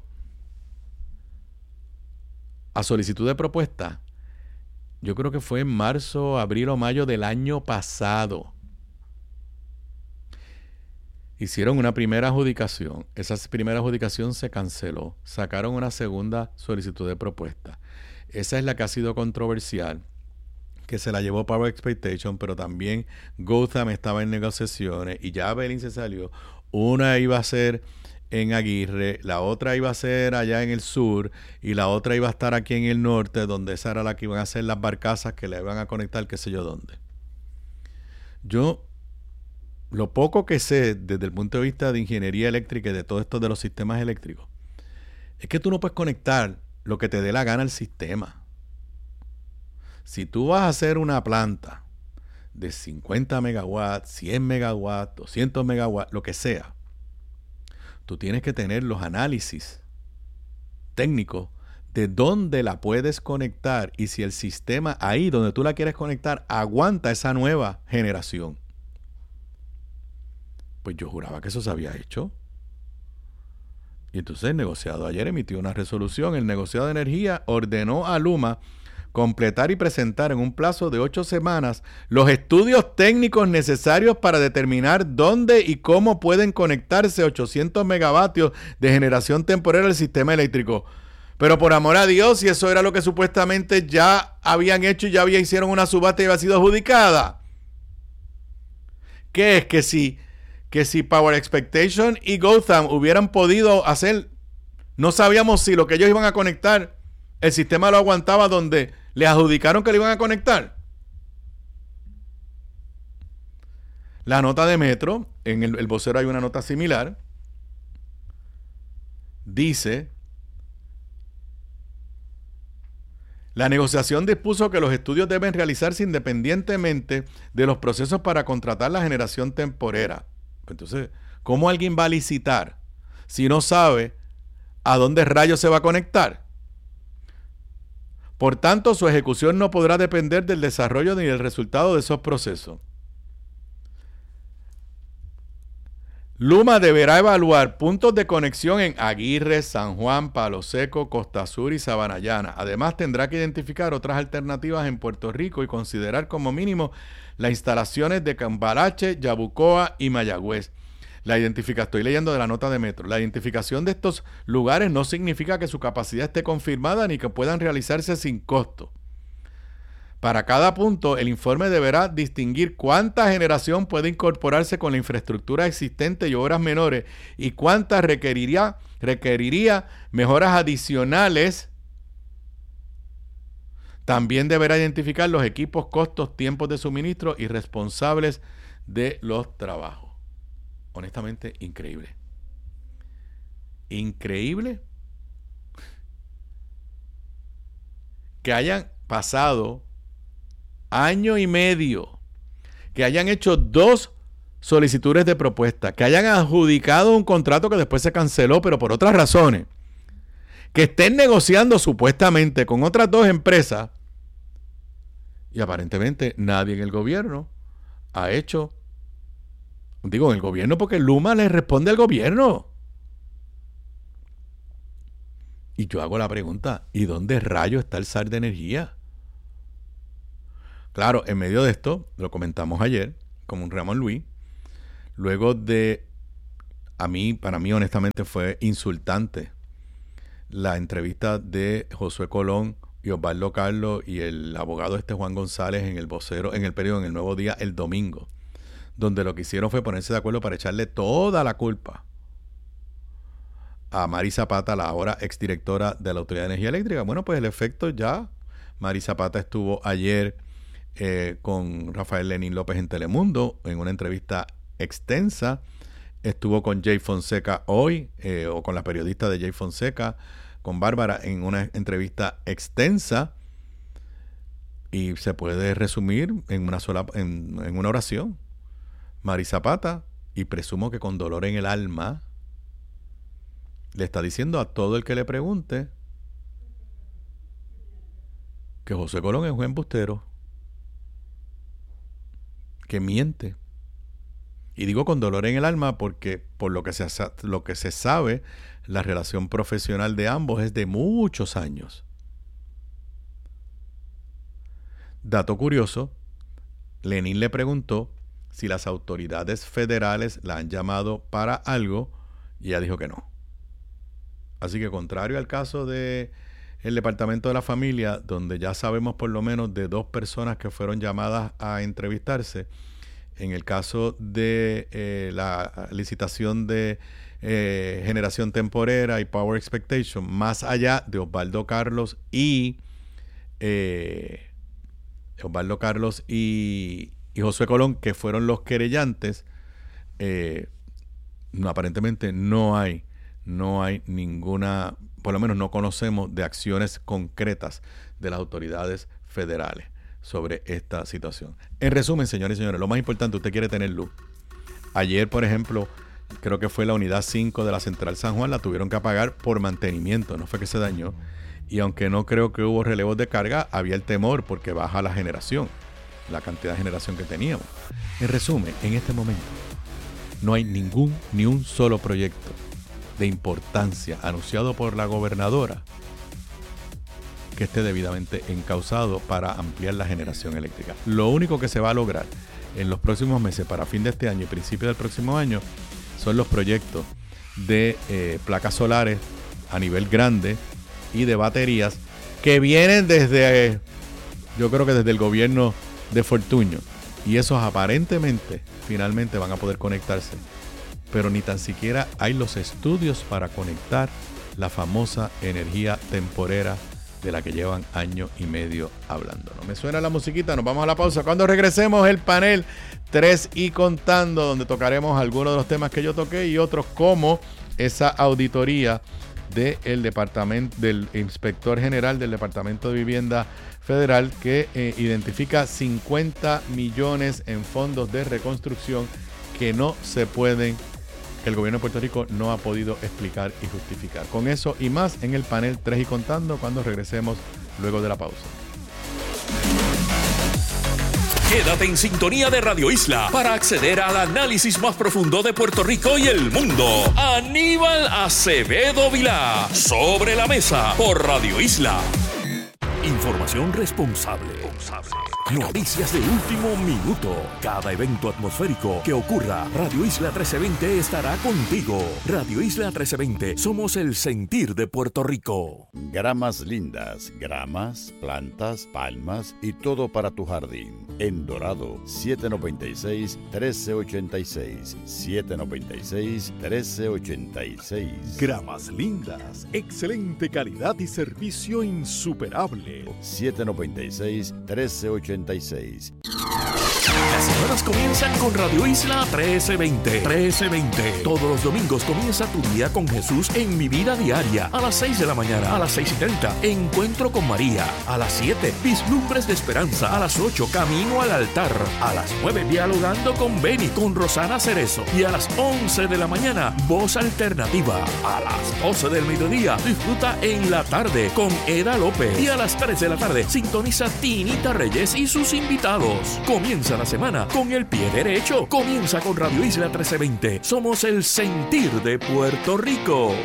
a solicitud de propuesta, yo creo que fue en marzo, abril o mayo del año pasado. Hicieron una primera adjudicación. Esa primera adjudicación se canceló. Sacaron una segunda solicitud de propuesta. Esa es la que ha sido controversial, que se la llevó Power Expectation, pero también Gotham estaba en negociaciones y ya Belín se salió. Una iba a ser en Aguirre, la otra iba a ser allá en el sur y la otra iba a estar aquí en el norte, donde esa era la que iban a ser las barcazas que le iban a conectar, qué sé yo dónde. Yo, lo poco que sé desde el punto de vista de ingeniería eléctrica y de todo esto de los sistemas eléctricos, es que tú no puedes conectar lo que te dé la gana al sistema. Si tú vas a hacer una planta de cincuenta megawatts, cien megawatts, doscientos megawatts, lo que sea, tú tienes que tener los análisis técnicos de dónde la puedes conectar y si el sistema ahí donde tú la quieres conectar aguanta esa nueva generación. Pues yo juraba que eso se había hecho. Y entonces el negociado ayer emitió una resolución. El negociado de energía ordenó a Luma completar y presentar en un plazo de ocho semanas los estudios técnicos necesarios para determinar dónde y cómo pueden conectarse ochocientos megavatios de generación temporal al sistema eléctrico. Pero por amor a Dios, si eso era lo que supuestamente ya habían hecho y ya había hicieron una subasta y había sido adjudicada. ¿Qué es? Que si, que si Power Expectation y Gotham hubieran podido hacer, no sabíamos si lo que ellos iban a conectar, el sistema lo aguantaba donde les adjudicaron que le iban a conectar. La nota de Metro, en el, el vocero hay una nota similar, dice: la negociación dispuso que los estudios deben realizarse independientemente de los procesos para contratar la generación temporera. Entonces, ¿cómo alguien va a licitar si no sabe a dónde rayos se va a conectar? Por tanto, su ejecución no podrá depender del desarrollo ni del resultado de esos procesos. Luma deberá evaluar puntos de conexión en Aguirre, San Juan, Palo Seco, Costa Sur y Sabana Llana. Además, tendrá que identificar otras alternativas en Puerto Rico y considerar como mínimo las instalaciones de Cambalache, Yabucoa y Mayagüez. La identificación, estoy leyendo de la nota de Metro. La identificación de estos lugares no significa que su capacidad esté confirmada ni que puedan realizarse sin costo. Para cada punto, el informe deberá distinguir cuánta generación puede incorporarse con la infraestructura existente y obras menores y cuánta requeriría, requeriría mejoras adicionales. También deberá identificar los equipos, costos, tiempos de suministro y responsables de los trabajos. Honestamente, increíble. Increíble que hayan pasado año y medio, que hayan hecho dos solicitudes de propuesta, que hayan adjudicado un contrato que después se canceló, pero por otras razones, que estén negociando supuestamente con otras dos empresas, y aparentemente nadie en el gobierno ha hecho, digo en el gobierno porque Luma le responde al gobierno. Y yo hago la pregunta, ¿y dónde rayo está el S A R de energía? Claro, en medio de esto, lo comentamos ayer con un Ramón Luis, luego de, a mí, para mí honestamente fue insultante la entrevista de Josué Colón y Osvaldo Carlos y el abogado este Juan González en el vocero, en el periódico, en el Nuevo Día, el domingo, donde lo que hicieron fue ponerse de acuerdo para echarle toda la culpa a Mari Zapata, la ahora exdirectora de la Autoridad de Energía Eléctrica. Bueno, pues el efecto ya, Mari Zapata estuvo ayer eh, con Rafael Lenín López en Telemundo en una entrevista extensa, estuvo con Jay Fonseca hoy, eh, o con la periodista de Jay Fonseca, con Bárbara, en una entrevista extensa, y se puede resumir en una sola, en, en una oración. Mari Zapata, y presumo que con dolor en el alma, le está diciendo a todo el que le pregunte que José Colón es un embustero, que miente. Y digo con dolor en el alma porque por lo que se, lo que se sabe, la relación profesional de ambos es de muchos años. Dato curioso, Lenín le preguntó si las autoridades federales la han llamado para algo y ella dijo que no. Así que contrario al caso de el Departamento de la Familia, donde ya sabemos por lo menos de dos personas que fueron llamadas a entrevistarse, en el caso de eh, la licitación de eh, generación temporera y Power Expectation, más allá de Osvaldo Carlos y eh, Osvaldo Carlos y, y Josué Colón, que fueron los querellantes, eh, no, aparentemente no hay no hay ninguna, por lo menos no conocemos de acciones concretas de las autoridades federales sobre esta situación. En resumen, señores y señores, lo más importante, usted quiere tener luz. Ayer, por ejemplo, creo que fue la unidad cinco de la Central San Juan, la tuvieron que apagar por mantenimiento, no fue que se dañó. Y aunque no creo que hubo relevos de carga, había el temor porque baja la generación, la cantidad de generación que teníamos. En resumen, en este momento, no hay ningún, ni un solo proyecto de importancia anunciado por la gobernadora que esté debidamente encauzado para ampliar la generación eléctrica. Lo único que se va a lograr en los próximos meses, para fin de este año y principio del próximo año, son los proyectos de eh, placas solares a nivel grande y de baterías que vienen desde, eh, yo creo que desde el gobierno de Fortuño, y esos aparentemente finalmente van a poder conectarse, pero ni tan siquiera hay los estudios para conectar la famosa energía temporera de la que llevan año y medio hablando. ¿No me suena la musiquita? Nos vamos a la pausa. Cuando regresemos, el panel tres y contando, donde tocaremos algunos de los temas que yo toqué y otros como esa auditoría del departamento, del inspector general del Departamento de Vivienda Federal, que eh, identifica cincuenta millones en fondos de reconstrucción que no se pueden, que el gobierno de Puerto Rico no ha podido explicar y justificar. Con eso y más en el panel tres y contando cuando regresemos luego de la pausa. Quédate en sintonía de Radio Isla para acceder al análisis más profundo de Puerto Rico y el mundo. Aníbal Acevedo Vilá, Sobre la Mesa, por Radio Isla. Información responsable. Noticias de último minuto. Cada evento atmosférico que ocurra, Radio Isla trece veinte estará contigo. Radio Isla trece veinte, somos el sentir de Puerto Rico. Gramas lindas, gramas, plantas, palmas y todo para tu jardín. En Dorado, siete noventa y seis, trece ochenta y seis. siete noventa y seis, trece ochenta y seis. Gramas lindas, excelente calidad y servicio insuperable. siete noventa y seis, trece ochenta y seis. Las semanas comienzan con Radio Isla trece veinte. trece veinte. Todos los domingos comienza tu día con Jesús en Mi Vida Diaria. A las seis de la mañana, a las seis y treinta, Encuentro con María. A las siete, Vislumbres de Esperanza. A las ocho, Camino al Altar. A las nueve, Dialogando con Beni, con Rosana Cerezo. Y a las once de la mañana, Voz Alternativa. A las doce del mediodía, disfruta En la Tarde con Eda López. Y a las tres de la tarde, sintoniza Tinita Reyes y sus invitados. Comienza la semana con el pie derecho. Comienza con Radio Isla trece veinte. Somos el sentir de Puerto Rico.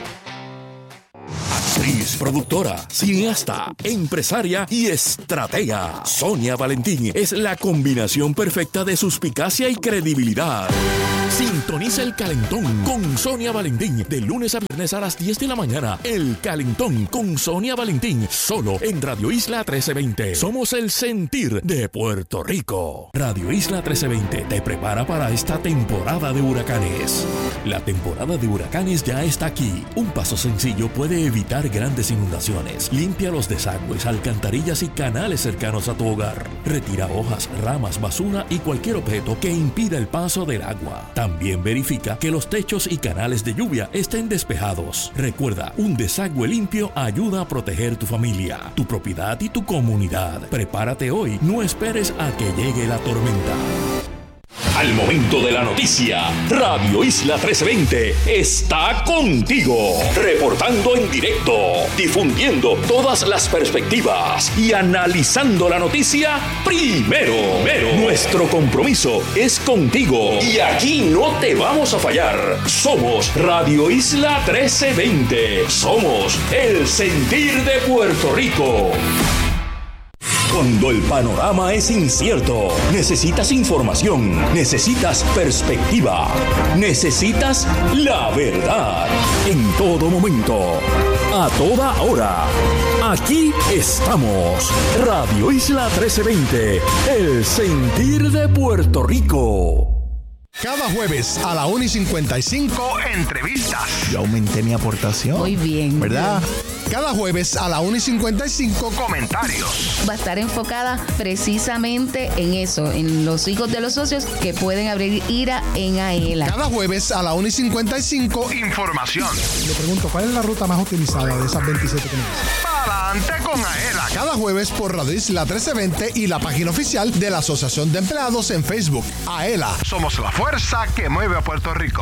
Actriz, productora, cineasta, empresaria y estratega. Sonia Valentín es la combinación perfecta de suspicacia y credibilidad. Sintoniza El Calentón con Sonia Valentín de lunes a viernes a las diez de la mañana. El Calentón con Sonia Valentín, solo en Radio Isla trece veinte. Somos el sentir de Puerto Rico. Radio Isla trece veinte te prepara para esta temporada de huracanes. La temporada de huracanes ya está aquí. Un paso sencillo puede evitar grandes inundaciones. Limpia los desagües, alcantarillas y canales cercanos a tu hogar. Retira hojas, ramas, basura y cualquier objeto que impida el paso del agua. También verifica que los techos y canales de lluvia estén despejados. Recuerda, un desagüe limpio ayuda a proteger tu familia, tu propiedad y tu comunidad. Prepárate hoy, no esperes a que llegue la tormenta. Al momento de la noticia, Radio Isla trece veinte está contigo, reportando en directo, difundiendo todas las perspectivas y analizando la noticia primero. primero. Nuestro compromiso es contigo y aquí no te vamos a fallar. Somos Radio Isla trece veinte. Somos el sentir de Puerto Rico. Cuando el panorama es incierto, necesitas información, necesitas perspectiva, necesitas la verdad. En todo momento, a toda hora, aquí estamos. Radio Isla trece veinte, el sentir de Puerto Rico. Cada jueves a la una y cincuenta y cinco, entrevistas. Yo aumenté mi aportación. Muy bien. ¿Verdad? Cada jueves a la una y cincuenta y cinco, comentarios. Va a estar enfocada precisamente en eso, en los hijos de los socios que pueden abrir ira en AELA. Cada jueves a la una y cincuenta y cinco, información. Le pregunto, ¿cuál es la ruta más utilizada de esas veintisiete que me dicen? Adelante con AELA. Cada jueves por Radio Isla trece veinte y la página oficial de la Asociación de Empleados en Facebook. AELA. Somos la fuerza que mueve a Puerto Rico.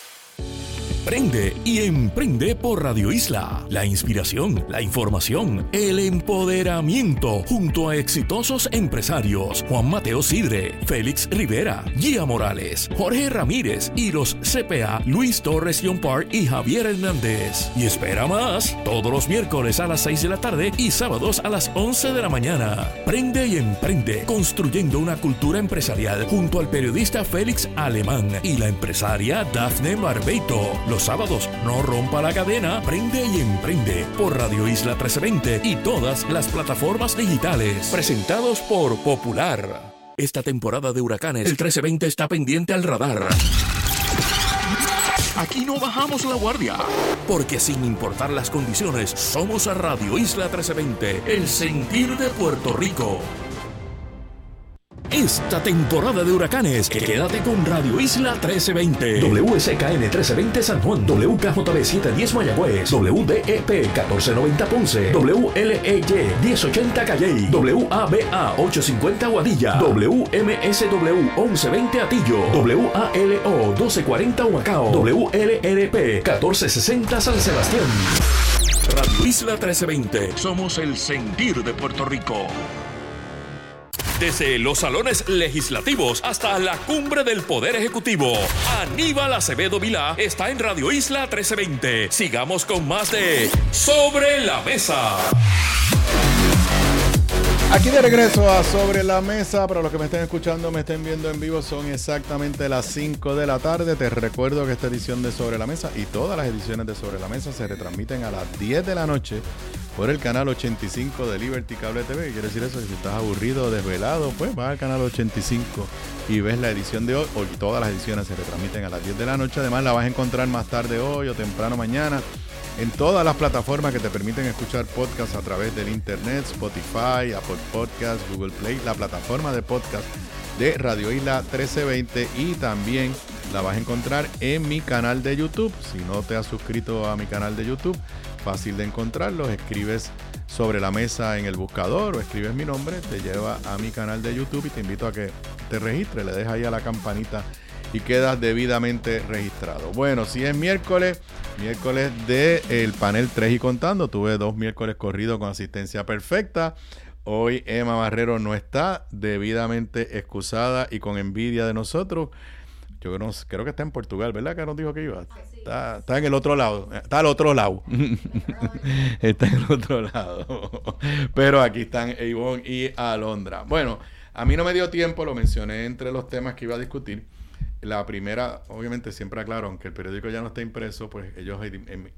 Prende y emprende por Radio Isla. La inspiración, la información, el empoderamiento junto a exitosos empresarios Juan Mateo Sidre, Félix Rivera, Gia Morales, Jorge Ramírez y los C P A Luis Torres Yompar y Javier Hernández. Y espera más, todos los miércoles a las seis de la tarde y sábados a las once de la mañana. Prende y emprende, construyendo una cultura empresarial junto al periodista Félix Alemán y la empresaria Dafne Barbeito. Los sábados, no rompa la cadena, prende y emprende por Radio Isla trece veinte y todas las plataformas digitales. Presentados por Popular. Esta temporada de huracanes, el trece veinte está pendiente al radar. Aquí no bajamos la guardia, porque sin importar las condiciones, somos a Radio Isla trece veinte, el sentir de Puerto Rico. Esta temporada de huracanes, quédate con Radio Isla trece veinte. W S K N trece veinte San Juan, W K J B setecientos diez Mayagüez, W D E P catorce noventa Ponce, W L E Y diez ochenta Calley, W A B A ochocientos cincuenta Guadilla, W M S W once veinte Atillo, W A L O doce cuarenta Humacao, W L R P catorce sesenta San Sebastián. Radio Isla trece veinte. Somos el sentir de Puerto Rico. Desde los salones legislativos hasta la cumbre del Poder Ejecutivo, Aníbal Acevedo Vilá está en Radio Isla trece veinte. Sigamos con más de Sobre la Mesa. Aquí de regreso a Sobre la Mesa. Para los que me estén escuchando, me estén viendo en vivo, son exactamente las cinco de la tarde. Te recuerdo que esta edición de Sobre la Mesa y todas las ediciones de Sobre la Mesa se retransmiten a las diez de la noche por el canal ochenta y cinco de Liberty Cable T V. Quiere decir eso, que si estás aburrido o desvelado, pues vas al canal ochenta y cinco y ves la edición de hoy. Hoy todas las ediciones se retransmiten a las diez de la noche. Además, la vas a encontrar más tarde hoy o temprano mañana en todas las plataformas que te permiten escuchar podcasts a través del internet: Spotify, Apple Podcasts, Google Play. La plataforma de podcast de Radio Isla trece veinte y también la vas a encontrar en mi canal de YouTube. Si no te has suscrito a mi canal de YouTube, fácil de encontrarlos. Escribes Sobre la Mesa en el buscador o escribes mi nombre, te lleva a mi canal de YouTube y te invito a que te registres, le des ahí a la campanita y quedas debidamente registrado. Bueno, si es miércoles, miércoles del panel tres y contando, tuve dos miércoles corridos con asistencia perfecta. Hoy Emma Barrero no está, debidamente excusada y con envidia de nosotros. Yo no, creo que está en Portugal, ¿verdad? Que nos dijo que iba. Está, está en el otro lado. Está al otro lado. Está en el otro lado. Pero aquí están Ivonne y Alondra. Bueno, a mí no me dio tiempo, lo mencioné entre los temas que iba a discutir. La primera, obviamente siempre aclaro, aunque el periódico ya no está impreso, pues ellos